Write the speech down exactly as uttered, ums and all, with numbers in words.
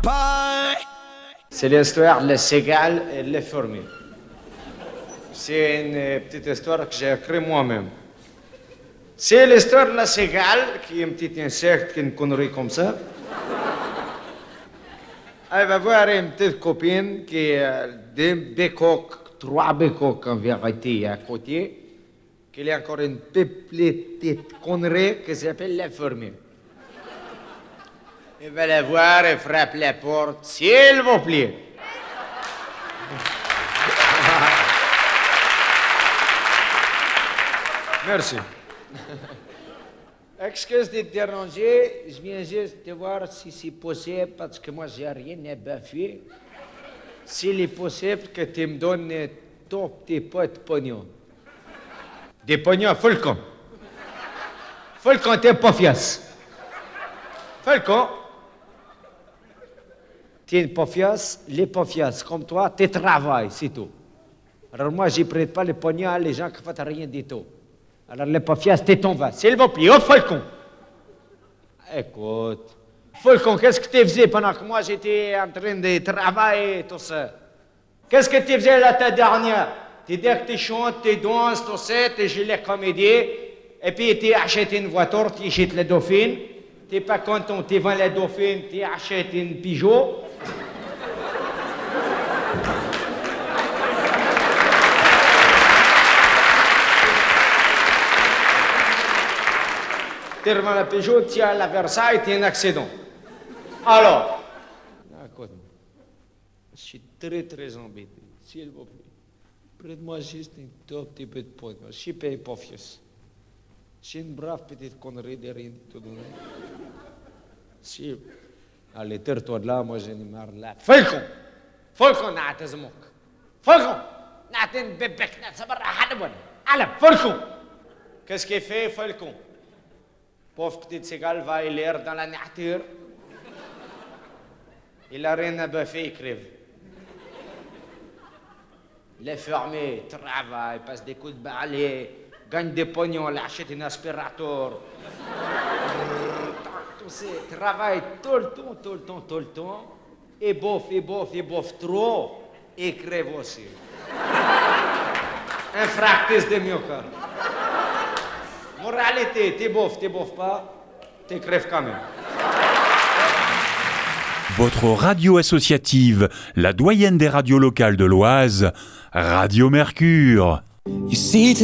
C'est l'histoire de la cigale et de la fourmi. C'est une petite histoire que j'ai écrite moi-même. C'est l'histoire de la cigale, qui est un petit insecte, qui est une connerie comme ça. Elle va voir une petite copine qui a des bécoques, trois bécoques en vérité à côté, qu'il y a encore une petite connerie qui s'appelle la fourmi. Elle va la voir, elle frappe la porte, s'il vous plaît. Merci. Excuse de te déranger, je viens juste te voir si c'est possible, parce que moi j'ai rien à baffer. S'il est possible que tu me donnes ton petit pot de pognon. Des pognons, Fulcon. Fulcon, t'es pas fiasse. Fulcon. T'es pas fiasse, les pas fiasse. Comme toi, tu travailles, c'est tout. Alors moi, je ne prête pas les pognons à les gens qui ne font rien du tout. Alors les pas fiasse, t'es ton va. S'il vous plaît, oh Fulcon. Écoute. Fulcon, qu'est-ce que tu faisais pendant que moi j'étais en train de travailler et tout ça? Qu'est-ce que tu faisais là ta dernière? Tu dis que tu chantes, tu danses, tout ça, tu joues les comédies, et puis tu achètes une voiture, tu achètes la Dauphine, tu n'es pas content, tu vends la Dauphine, tu achètes une Peugeot. Tu revends la Peugeot, tu as la Versailles, tu as un accident. Alors, écoute, je suis très très embêté, s'il vous plaît. Prête-moi juste un tout petit peu de poids. Je suis payé pas fiers. J'ai une brave petite connerie de rien de tout donner. Si. Allez, tire-toi de là, moi j'en ai marre de là. Fulcon! Fulcon, n'a t'es moque. Fulcon! N'a t'es une bébé, n'a t'es barra hadabon. Allez, Fulcon! Qu'est-ce qu'il fait, Fulcon? Pauvre petite cigale va il l'air dans la nature. Il a rien à baffer, il crève. Les fermiers travaillent, passent des coups de balai, gagnent des pognons, achètent un aspirateur. Tout ça, travaillent tout le temps, tout le temps, tout le temps. Et bof, et bof, et bof trop, et crèvent aussi. Un fractus de myocarde. Moralité, t'es bof, t'es bof pas, t'es crèves quand même. Votre radio associative, la doyenne des radios locales de l'Oise, Radio Mercure.